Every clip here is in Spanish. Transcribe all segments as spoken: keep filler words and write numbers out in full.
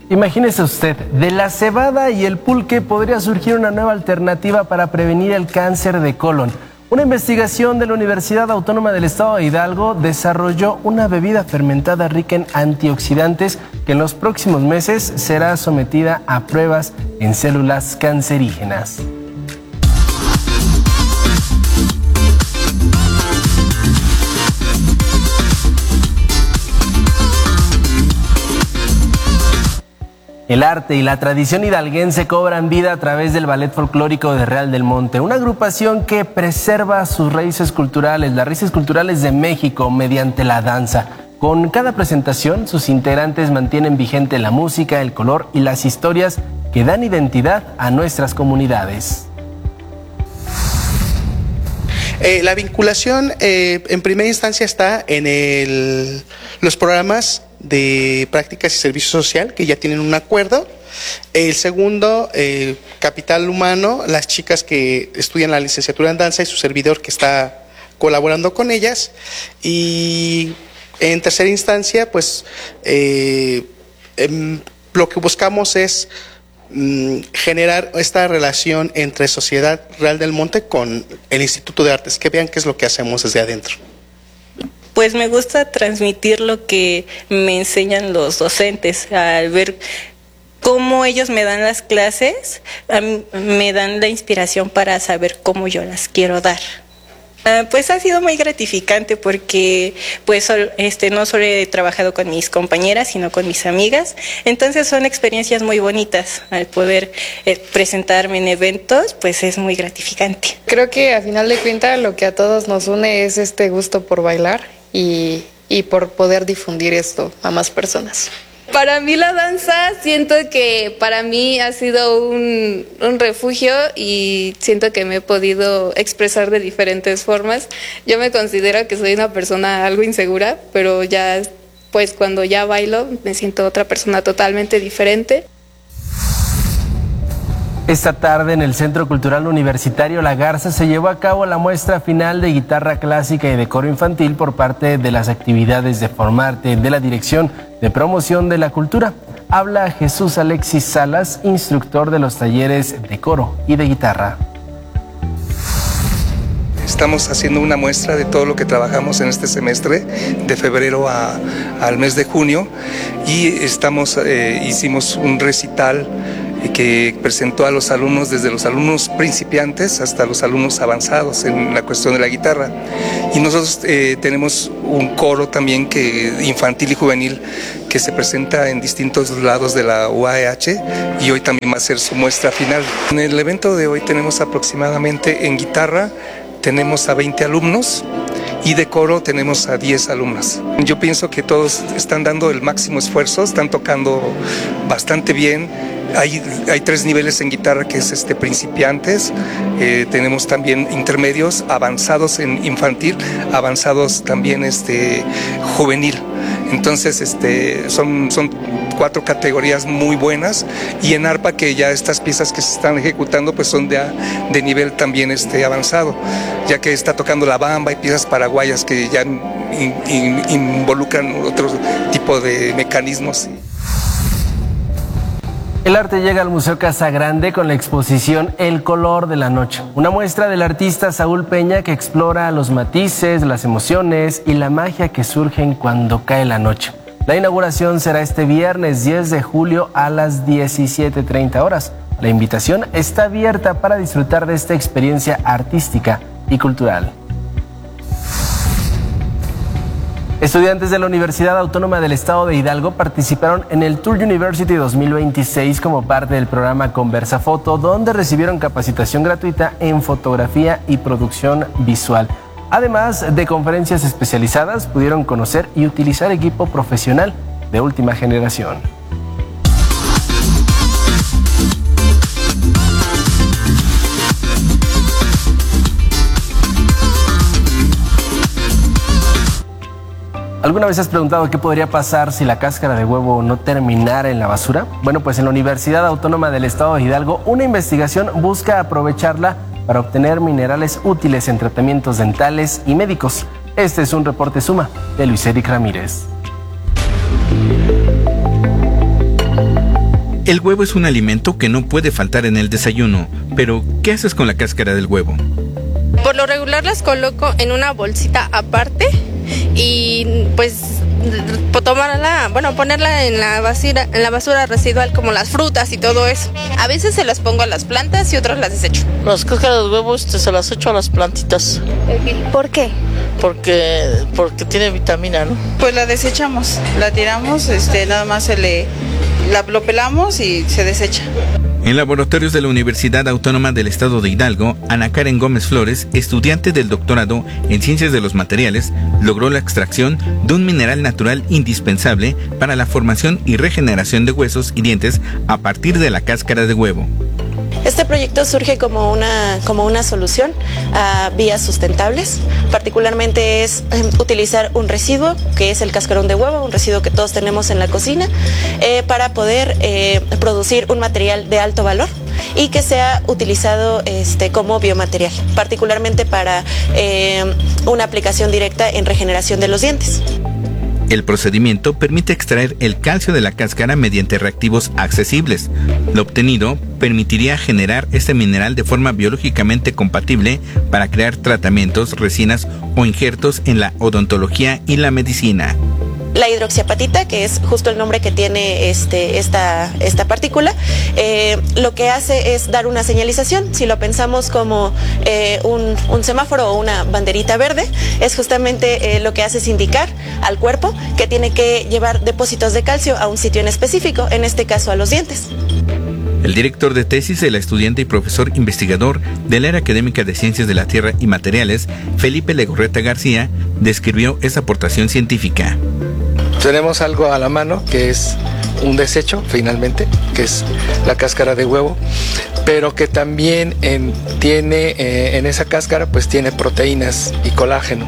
Imagínese usted, de la cebada y el pulque podría surgir una nueva alternativa para prevenir el cáncer de colon. Una investigación de la Universidad Autónoma del Estado de Hidalgo desarrolló una bebida fermentada rica en antioxidantes que en los próximos meses será sometida a pruebas en células cancerígenas. El arte y la tradición hidalguense cobran vida a través del Ballet Folclórico de Real del Monte, una agrupación que preserva sus raíces culturales, las raíces culturales de México mediante la danza. Con cada presentación, sus integrantes mantienen vigente la música, el color y las historias que dan identidad a nuestras comunidades. Eh, la vinculación eh, en primera instancia está en el, los programas de prácticas y servicio social que ya tienen un acuerdo. El segundo, eh, capital humano, las chicas que estudian la licenciatura en danza y su servidor que está colaborando con ellas. Y en tercera instancia, pues eh, eh, lo que buscamos es mm, generar esta relación entre Sociedad Real del Monte con el Instituto de Artes, que vean qué es lo que hacemos desde adentro. Pues me gusta transmitir lo que me enseñan los docentes, al ver cómo ellos me dan las clases, a mí me dan la inspiración para saber cómo yo las quiero dar. Uh, pues ha sido muy gratificante porque pues sol, este, no solo he trabajado con mis compañeras, sino con mis amigas. Entonces son experiencias muy bonitas. Al poder eh, presentarme en eventos, pues es muy gratificante. Creo que a final de cuentas lo que a todos nos une es este gusto por bailar y, y por poder difundir esto a más personas. Para mí la danza, siento que para mí ha sido un, un refugio y siento que me he podido expresar de diferentes formas. Yo me considero que soy una persona algo insegura, pero ya pues cuando ya bailo me siento otra persona totalmente diferente. Esta tarde en el Centro Cultural Universitario La Garza se llevó a cabo la muestra final de guitarra clásica y de coro infantil por parte de las actividades de Formarte de la Dirección de Promoción de la Cultura. Habla Jesús Alexis Salas, instructor de los talleres de coro y de guitarra. Estamos haciendo una muestra de todo lo que trabajamos en este semestre, de febrero a, al mes de junio, y estamos, eh, hicimos un recital que presentó a los alumnos, desde los alumnos principiantes hasta los alumnos avanzados en la cuestión de la guitarra. Y nosotros eh, tenemos un coro también que, infantil y juvenil, que se presenta en distintos lados de la U A E H, y hoy también va a ser su muestra final. En el evento de hoy tenemos aproximadamente en guitarra, tenemos a veinte alumnos, y de coro tenemos a diez alumnas. Yo pienso que todos están dando el máximo esfuerzo, están tocando bastante bien. Hay, hay tres niveles en guitarra, que es este, principiantes, eh, tenemos también intermedios, avanzados en infantil, avanzados también este, juvenil. Entonces este, son, son cuatro categorías muy buenas, y en arpa, que ya estas piezas que se están ejecutando pues son de, de nivel también este, avanzado, ya que está tocando la bamba y piezas paraguayas que ya in, in, involucran otro tipo de mecanismos. El arte llega al Museo Casa Grande con la exposición El color de la noche, una muestra del artista Saúl Peña que explora los matices, las emociones y la magia que surgen cuando cae la noche. La inauguración será este viernes diez de julio a las diecisiete treinta horas. La invitación está abierta para disfrutar de esta experiencia artística y cultural. Estudiantes de la Universidad Autónoma del Estado de Hidalgo participaron en el Tour University dos mil veintiséis como parte del programa Conversa Foto, donde recibieron capacitación gratuita en fotografía y producción visual. Además de conferencias especializadas, pudieron conocer y utilizar equipo profesional de última generación. ¿Alguna vez has preguntado qué podría pasar si la cáscara de huevo no terminara en la basura? Bueno, pues en la Universidad Autónoma del Estado de Hidalgo, una investigación busca aprovecharla para obtener minerales útiles en tratamientos dentales y médicos. Este es un reporte Suma, de Luis Eric Ramírez. El huevo es un alimento que no puede faltar en el desayuno, pero ¿qué haces con la cáscara del huevo? Por lo regular las coloco en una bolsita aparte y pues tomarla, bueno, ponerla en la basura, en la basura residual como las frutas y todo eso. A veces se las pongo a las plantas y otras las desecho. Las cáscaras de huevos se las echo a las plantitas. ¿Por qué? Porque, porque tiene vitamina, ¿no? Pues la desechamos, la tiramos, este, nada más se le, la, lo pelamos y se desecha. En laboratorios de la Universidad Autónoma del Estado de Hidalgo, Ana Karen Gómez Flores, estudiante del doctorado en Ciencias de los Materiales, logró la extracción de un mineral natural indispensable para la formación y regeneración de huesos y dientes a partir de la cáscara de huevo. Este proyecto surge como una, como una solución a vías sustentables. Particularmente es eh, utilizar un residuo, que es el cascarón de huevo, un residuo que todos tenemos en la cocina, eh, para poder eh, producir un material de alto valor y que sea utilizado este, como biomaterial, particularmente para eh, una aplicación directa en regeneración de los dientes. El procedimiento permite extraer el calcio de la cáscara mediante reactivos accesibles. Lo obtenido permitiría generar este mineral de forma biológicamente compatible para crear tratamientos, resinas o injertos en la odontología y la medicina. La hidroxiapatita, que es justo el nombre que tiene este, esta, esta partícula, eh, lo que hace es dar una señalización. Si lo pensamos como eh, un, un semáforo o una banderita verde, es justamente eh, lo que hace es indicar al cuerpo que tiene que llevar depósitos de calcio a un sitio en específico, en este caso a los dientes. El director de tesis de la estudiante y profesor investigador del área académica de Ciencias de la Tierra y Materiales, Felipe Legorreta García, describió esa aportación científica. Tenemos algo a la mano que es un desecho, finalmente, que es la cáscara de huevo, pero que también en, tiene eh, en esa cáscara pues tiene proteínas y colágeno.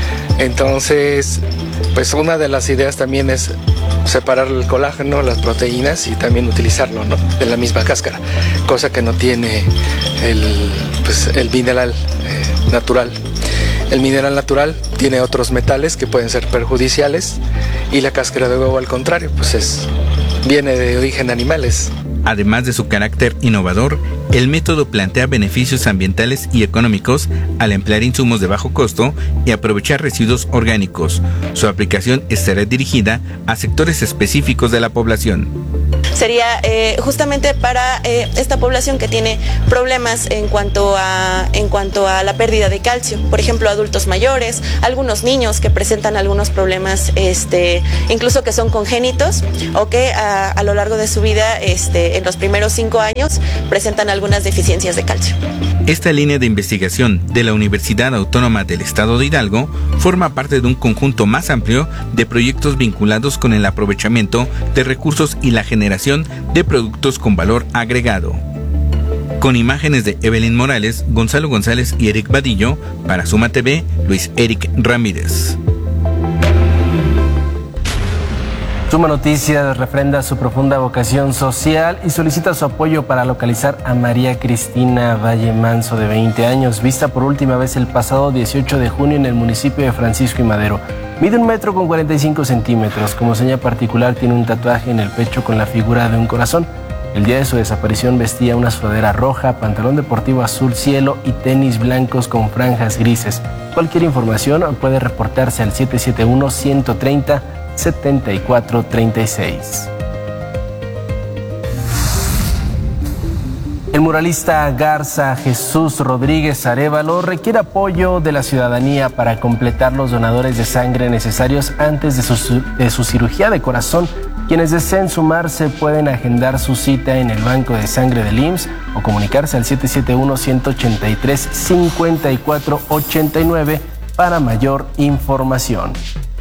Entonces, pues una de las ideas también es separar el colágeno, las proteínas y también utilizarlo, ¿no?, de la misma cáscara, cosa que no tiene el, pues, el mineral eh, natural. El mineral natural tiene otros metales que pueden ser perjudiciales y la cáscara de huevo, al contrario, pues es, viene de origen animales. Además de su carácter innovador, el método plantea beneficios ambientales y económicos al emplear insumos de bajo costo y aprovechar residuos orgánicos. Su aplicación estará dirigida a sectores específicos de la población. Sería eh, justamente para eh, esta población que tiene problemas en cuanto a en cuanto a la pérdida de calcio, por ejemplo adultos mayores, algunos niños que presentan algunos problemas, este, incluso que son congénitos o que a, a lo largo de su vida, este, en los primeros cinco años, presentan algunas deficiencias de calcio. Esta línea de investigación de la Universidad Autónoma del Estado de Hidalgo forma parte de un conjunto más amplio de proyectos vinculados con el aprovechamiento de recursos y la generación de productos con valor agregado. Con imágenes de Evelyn Morales, Gonzalo González y Eric Vadillo, para Suma T V, Luis Eric Ramírez. Suma Noticias refrenda su profunda vocación social y solicita su apoyo para localizar a María Cristina Valle Manso, de veinte años, vista por última vez el pasado dieciocho de junio en el municipio de Francisco y Madero. Mide un metro con cuarenta y cinco centímetros. Como seña particular tiene un tatuaje en el pecho con la figura de un corazón. El día de su desaparición vestía una sudadera roja, pantalón deportivo azul cielo y tenis blancos con franjas grises. Cualquier información puede reportarse al siete siete uno, uno tres cero, siete cuatro tres seis. El muralista Garza Jesús Rodríguez Arévalo requiere apoyo de la ciudadanía para completar los donadores de sangre necesarios antes de su, de su cirugía de corazón. Quienes deseen sumarse pueden agendar su cita en el Banco de Sangre del I M S S o comunicarse al siete siete uno, uno ocho tres, cinco cuatro ocho nueve para mayor información.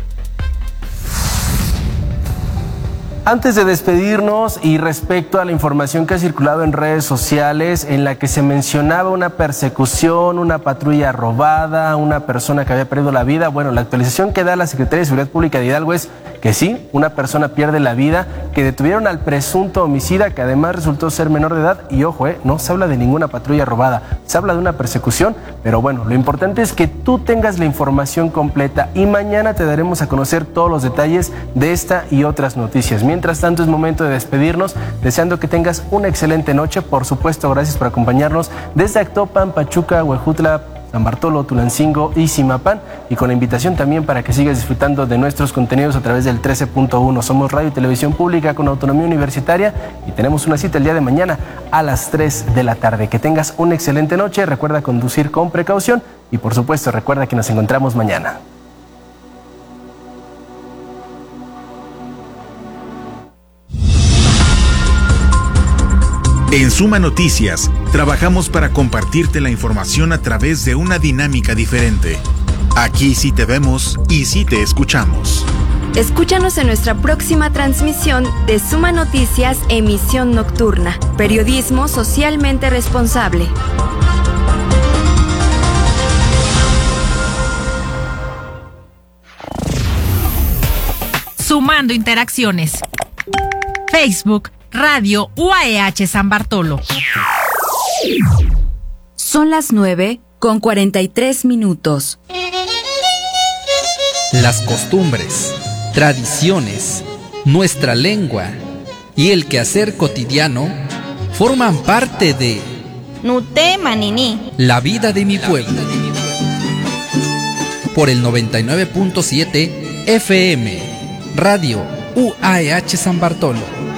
Antes de despedirnos y respecto a la información que ha circulado en redes sociales en la que se mencionaba una persecución, una patrulla robada, una persona que había perdido la vida, bueno, la actualización que da la Secretaría de Seguridad Pública de Hidalgo es que sí, una persona pierde la vida, que detuvieron al presunto homicida, que además resultó ser menor de edad. Y ojo, eh, no se habla de ninguna patrulla robada, se habla de una persecución. Pero bueno, lo importante es que tú tengas la información completa y mañana te daremos a conocer todos los detalles de esta y otras noticias. Mientras tanto, es momento de despedirnos, deseando que tengas una excelente noche. Por supuesto, gracias por acompañarnos desde Actopan, Pachuca, Huejutla, San Bartolo, Tulancingo y Zimapán, y con la invitación también para que sigas disfrutando de nuestros contenidos a través del trece punto uno. Somos Radio y Televisión Pública con autonomía universitaria y tenemos una cita el día de mañana a las tres de la tarde. Que tengas una excelente noche, recuerda conducir con precaución y por supuesto recuerda que nos encontramos mañana. En Suma Noticias, trabajamos para compartirte la información a través de una dinámica diferente. Aquí sí te vemos y sí te escuchamos. Escúchanos en nuestra próxima transmisión de Suma Noticias, emisión nocturna. Periodismo socialmente responsable. Sumando interacciones. Facebook, Radio U A E H San Bartolo. Son las nueve con cuarenta y tres minutos. Las costumbres, tradiciones, nuestra lengua y el quehacer cotidiano forman parte de Nute Manini, la vida de mi pueblo. Por el noventa y nueve punto siete F M, Radio U A E H San Bartolo.